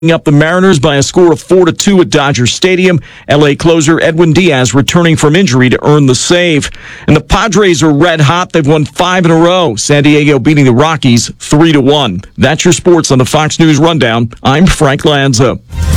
up the Mariners by a score of 4-2 at Dodger Stadium. LA closer Edwin Diaz returning from injury to earn the save. And the Padres are red hot. They've won 5 in a row. San Diego beating the Rockies 3-1. That's your sports on the Fox News Rundown. I'm Frank Lanza.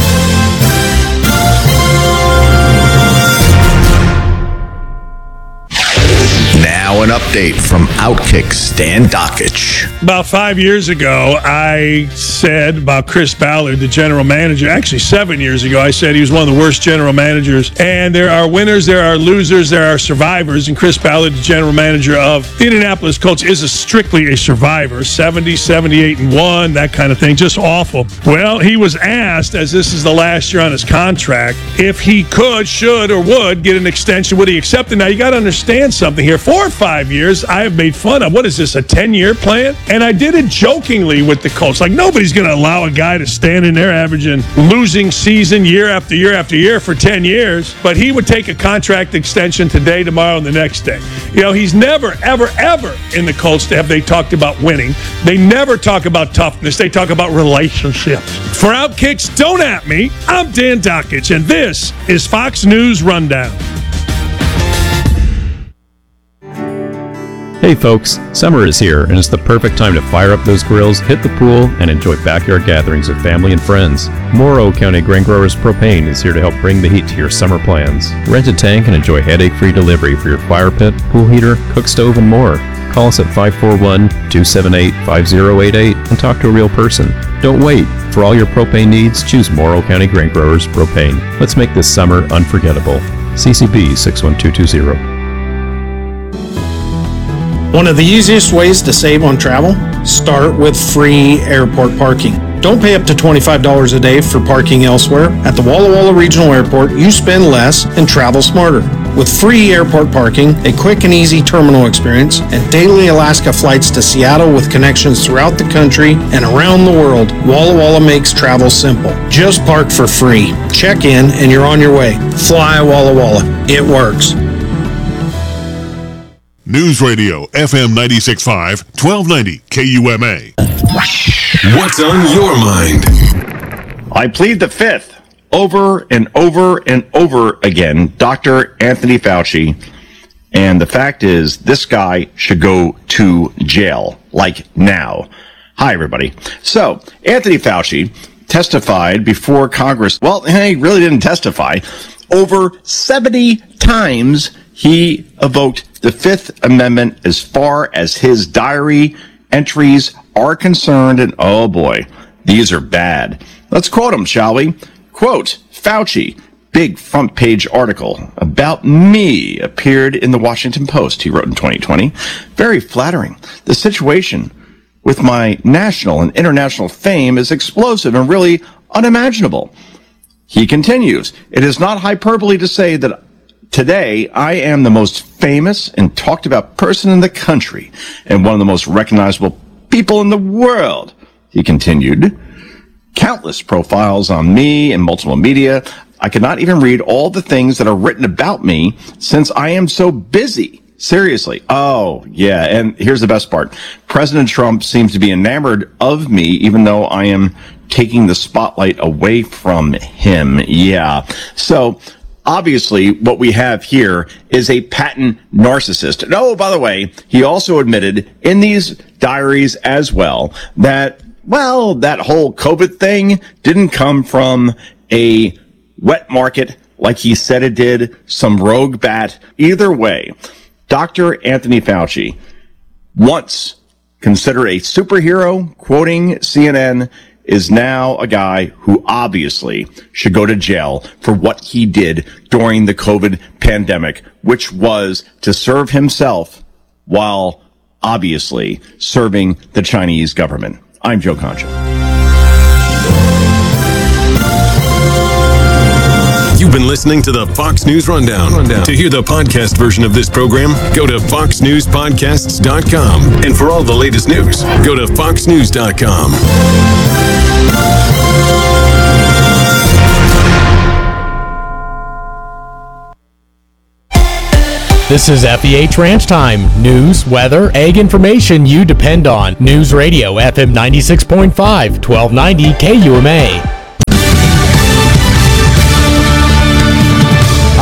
Now an update from Outkick Stan Dockich. About 5 years ago, I said about Chris Ballard, the general manager. Actually, 7 years ago, I said he was one of the worst general managers. And there are winners, there are losers, there are survivors. And Chris Ballard, the general manager of the Indianapolis Colts, is strictly a survivor. 70, 78-1, that kind of thing. Just awful. Well, he was asked, as this is the last year on his contract, if he could, should, or would get an extension. Would he accept it? Now, you got to understand something here. 4 or 5 years, I have made fun of, what is this, a 10-year plan? And I did it jokingly with the Colts. Like, nobody's going to allow a guy to stand in there averaging losing season year after year after year for 10 years. But he would take a contract extension today, tomorrow, and the next day. You know, he's never, ever, ever in the Colts have they talked about winning. They never talk about toughness. They talk about relationships. For Outkicks, don't at me. I'm Dan Dockich, and this is Fox News Rundown. Hey folks, summer is here and it's the perfect time to fire up those grills, hit the pool, and enjoy backyard gatherings with family and friends. Morrow County Grain Growers Propane is here to help bring the heat to your summer plans. Rent a tank and enjoy headache-free delivery for your fire pit, pool heater, cook stove, and more. Call us at 541-278-5088 and talk to a real person. Don't wait. For all your propane needs, choose Morrow County Grain Growers Propane. Let's make this summer unforgettable. CCB 61220. One of the easiest ways to save on travel? Start with free airport parking. Don't pay up to $25 a day for parking elsewhere. At the Walla Walla Regional Airport, you spend less and travel smarter. With free airport parking, a quick and easy terminal experience, and daily Alaska flights to Seattle with connections throughout the country and around the world, Walla Walla makes travel simple. Just park for free. Check in and you're on your way. Fly Walla Walla. It works. News Radio, FM 96.5, 1290 KUMA. What's on your mind? I plead the fifth over and over and over again, Dr. Anthony Fauci. And the fact is, this guy should go to jail, like now. Hi, everybody. So, Anthony Fauci testified before Congress. Well, he really didn't testify. Over 70 times he evoked the Fifth Amendment as far as his diary entries are concerned, and oh boy, these are bad. Let's quote him, shall we? Quote, Fauci, big front page article about me appeared in the Washington Post, he wrote in 2020. Very flattering. The situation with my national and international fame is explosive and really unimaginable. He continues, it is not hyperbole to say that today, I am the most famous and talked about person in the country and one of the most recognizable people in the world. He continued, countless profiles on me in multiple media. I could not even read all the things that are written about me since I am so busy. Seriously. Oh, yeah. And here's the best part. President Trump seems to be enamored of me, even though I am taking the spotlight away from him. Yeah. So, obviously, what we have here is a patent narcissist. And oh, by the way, he also admitted in these diaries as well that, well, that whole COVID thing didn't come from a wet market like he said it did, some rogue bat. Either way, Dr. Anthony Fauci, once considered a superhero, quoting CNN, is now a guy who obviously should go to jail for what he did during the COVID pandemic, which was to serve himself while obviously serving the Chinese government. I'm Joe Concha. You've been listening to the Fox News Rundown. To hear the podcast version of this program, go to foxnewspodcasts.com. And for all the latest news, go to foxnews.com. This is FEH Ranch Time. News, weather, ag information you depend on. News Radio, FM 96.5, 1290 KUMA.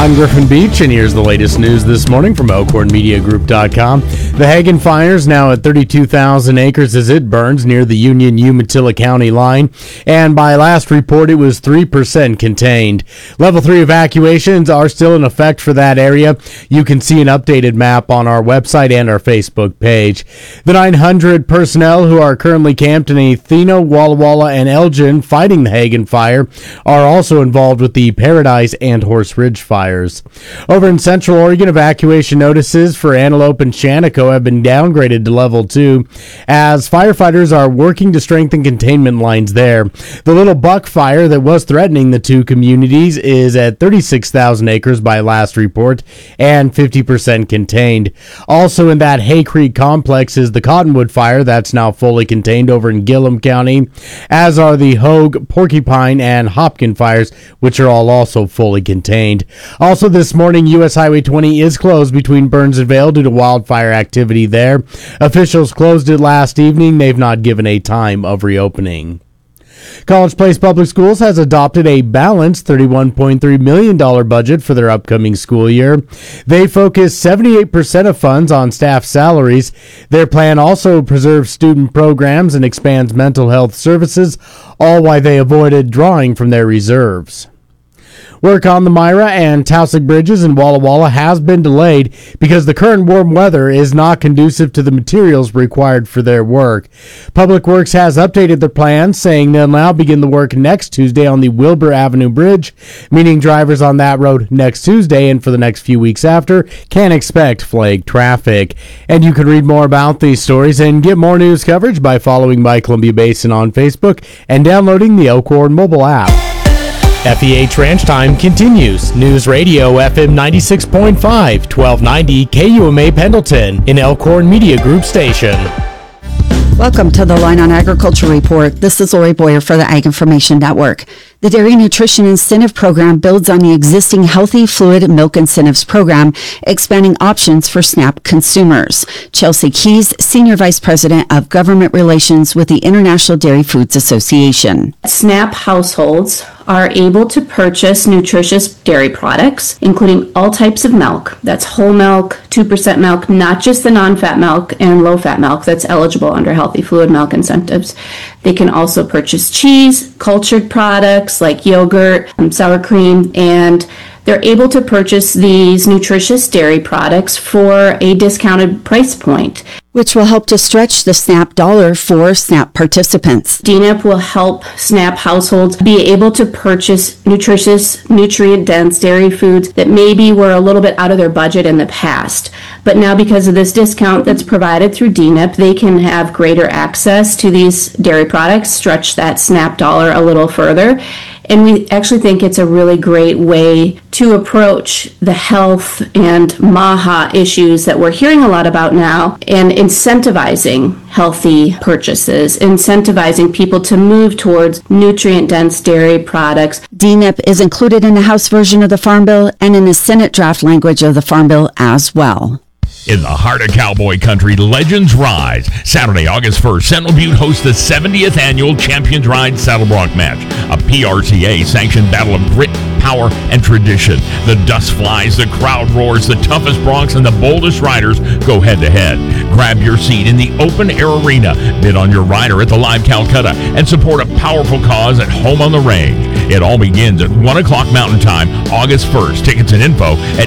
I'm Griffin Beach, and here's the latest news this morning from ElkhornMediaGroup.com. The Hagen Fire is now at 32,000 acres as it burns near the Union-Umatilla County line, and by last report, it was 3% contained. Level 3 evacuations are still in effect for that area. You can see an updated map on our website and our Facebook page. The 900 personnel who are currently camped in Athena, Walla Walla, and Elgin fighting the Hagen Fire are also involved with the Paradise and Horse Ridge fires. Over in Central Oregon, evacuation notices for Antelope and Shaniko have been downgraded to level 2 as firefighters are working to strengthen containment lines there. The Little Buck fire that was threatening the two communities is at 36,000 acres by last report and 50% contained. Also in that Hay Creek complex is the Cottonwood fire that's now fully contained over in Gillum County, as are the Hogue, Porcupine, and Hopkin fires, which are all also fully contained. Also this morning, U.S. Highway 20 is closed between Burns and Vail due to wildfire activity there. Officials closed it last evening. They've not given a time of reopening. College Place Public Schools has adopted a balanced $31.3 million budget for their upcoming school year. They focus 78% of funds on staff salaries. Their plan also preserves student programs and expands mental health services, all while they avoided drawing from their reserves. Work on the Myra and Tausig bridges in Walla Walla has been delayed because the current warm weather is not conducive to the materials required for their work. Public Works has updated their plans, saying they'll now begin the work next Tuesday on the Wilbur Avenue Bridge, meaning drivers on that road next Tuesday and for the next few weeks after can expect flagged traffic. And you can read more about these stories and get more news coverage by following My Columbia Basin on Facebook and downloading the Elkhorn mobile app. FEH Ranch Time continues. News Radio FM 96.5, 1290 KUMA Pendleton, an Elkhorn Media Group station. Welcome to the Line on Agriculture Report. This is Lori Boyer for the Ag Information Network. The Dairy Nutrition Incentive Program builds on the existing Healthy Fluid Milk Incentives Program, expanding options for SNAP consumers. Chelsea Keys, Senior Vice President of Government Relations with the International Dairy Foods Association. SNAP households are able to purchase nutritious dairy products, including all types of milk. That's whole milk, 2% milk, not just the non-fat milk and low-fat milk that's eligible under Healthy Fluid Milk Incentives. They can also purchase cheese, cultured products like yogurt, sour cream, and they're able to purchase these nutritious dairy products for a discounted price point, which will help to stretch the SNAP dollar for SNAP participants. DNIP will help SNAP households be able to purchase nutritious, nutrient-dense dairy foods that maybe were a little bit out of their budget in the past. But now because of this discount that's provided through DNIP, they can have greater access to these dairy products, stretch that SNAP dollar a little further. And we actually think it's a really great way to approach the health and MAHA issues that we're hearing a lot about now, and incentivizing healthy purchases, incentivizing people to move towards nutrient-dense dairy products. DNIP is included in the House version of the Farm Bill and in the Senate draft language of the Farm Bill as well. In the heart of cowboy country, legends rise. Saturday, August 1st, Sentinel Butte hosts the 70th annual Champions Ride Saddle Bronc match, a PRCA-sanctioned battle of grit, power, and tradition. The dust flies, the crowd roars, the toughest broncs and the boldest riders go head-to-head. Grab your seat in the open-air arena, bid on your rider at the Live Calcutta, and support a powerful cause at home on the range. It all begins at 1 o'clock Mountain Time, August 1st. Tickets and info at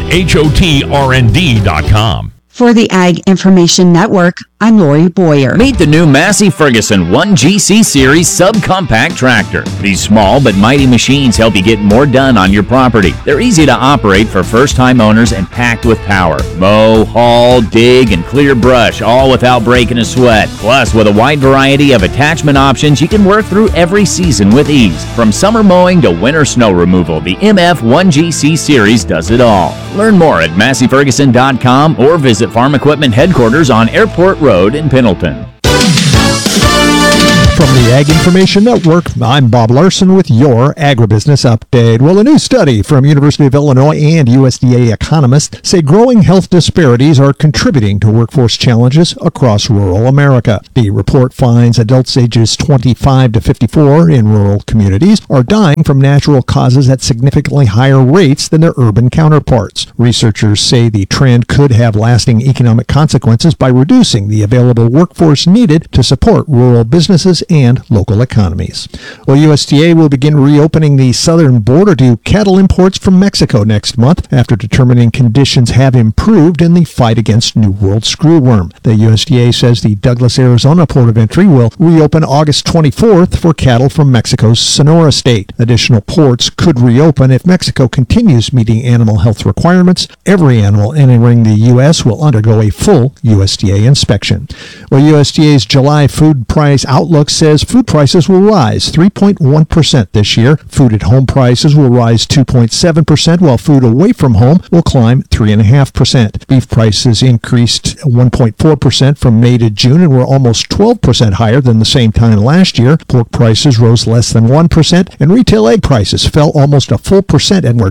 hotrnd.com. For the Ag Information Network, I'm Lori Boyer. Meet the new Massey Ferguson 1GC Series subcompact tractor. These small but mighty machines help you get more done on your property. They're easy to operate for first-time owners and packed with power. Mow, haul, dig, and clear brush, all without breaking a sweat. Plus, with a wide variety of attachment options, you can work through every season with ease. From summer mowing to winter snow removal, the MF 1GC Series does it all. Learn more at MasseyFerguson.com or visit Farm Equipment Headquarters on Airport Road in Pendleton. From the Ag Information Network, I'm Bob Larson with your Agribusiness Update. Well, a new study from University of Illinois and USDA economists say growing health disparities are contributing to workforce challenges across rural America. The report finds adults ages 25 to 54 in rural communities are dying from natural causes at significantly higher rates than their urban counterparts. Researchers say the trend could have lasting economic consequences by reducing the available workforce needed to support rural businesses and local economies. Well, USDA will begin reopening the southern border to cattle imports from Mexico next month after determining conditions have improved in the fight against New World screwworm. The USDA says the Douglas, Arizona port of entry will reopen August 24th for cattle from Mexico's Sonora state. Additional ports could reopen if Mexico continues meeting animal health requirements. Every animal entering the U.S. will undergo a full USDA inspection. Well, USDA's July food price outlook says food prices will rise 3.1% this year. Food at home prices will rise 2.7%, while food away from home will climb 3.5%. Beef prices increased 1.4% from May to June and were almost 12% higher than the same time last year. Pork prices rose less than 1%, and retail egg prices fell almost a full percent and were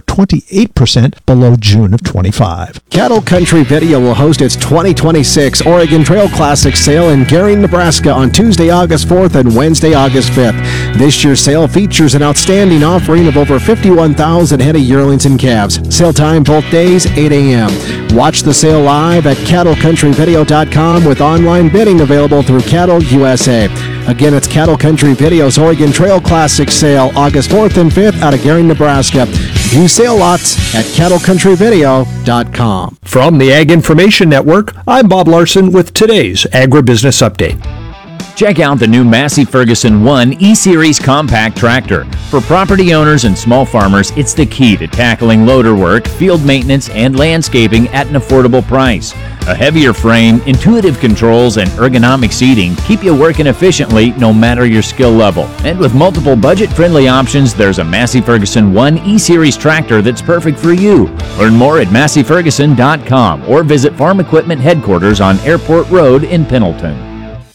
28% below June of 25. Cattle Country Video will host its 2026 Oregon Trail Classic sale in Gary, Nebraska on Tuesday, August 4th and Wednesday, August 5th. This year's sale features an outstanding offering of over 51,000 head of yearlings and calves. Sale time both days, 8 a.m. Watch the sale live at cattlecountryvideo.com with online bidding available through Cattle USA. Again, it's Cattle Country Video's Oregon Trail Classic sale August 4th and 5th out of Gary, Nebraska. View sale lots at cattlecountryvideo.com. From the Ag Information Network, I'm Bob Larson with today's Agribusiness Update. Check out the new Massey Ferguson 1 E-Series compact tractor. For property owners and small farmers, it's the key to tackling loader work, field maintenance, and landscaping at an affordable price. A heavier frame, intuitive controls, and ergonomic seating keep you working efficiently no matter your skill level. And with multiple budget-friendly options, there's a Massey Ferguson 1 E-Series tractor that's perfect for you. Learn more at masseyferguson.com or visit Farm Equipment Headquarters on Airport Road in Pendleton.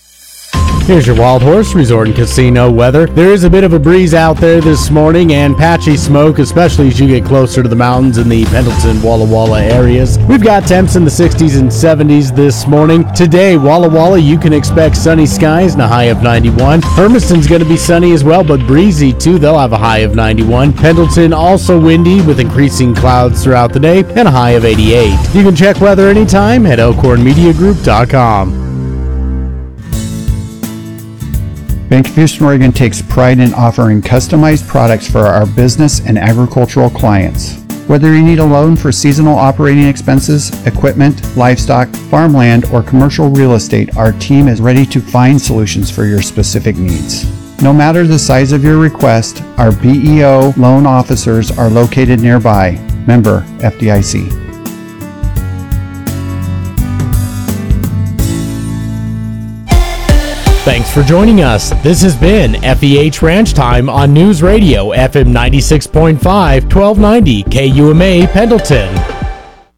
Here's your Wild Horse Resort and Casino weather. There is a bit of a breeze out there this morning and patchy smoke, especially as you get closer to the mountains in the Pendleton, Walla Walla areas. We've got temps in the 60s and 70s this morning. Today, Walla Walla, you can expect sunny skies and a high of 91. Hermiston's going to be sunny as well, but breezy too. They'll have a high of 91. Pendleton also windy with increasing clouds throughout the day and a high of 88. You can check weather anytime at elkhornmediagroup.com. Bank of Houston, Oregon takes pride in offering customized products for our business and agricultural clients. Whether you need a loan for seasonal operating expenses, equipment, livestock, farmland, or commercial real estate, our team is ready to find solutions for your specific needs. No matter the size of your request, our BEO loan officers are located nearby. Member FDIC. Thanks for joining us. This has been FEH Ranch Time on News Radio FM 96.5, 1290 KUMA Pendleton.